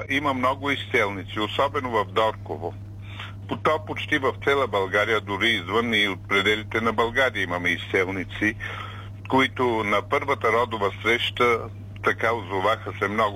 има много изселници, особено в Дорково. То почти в цяла България, дори извън и от пределите на България имаме изселници, които на първата родова среща така озоваха се много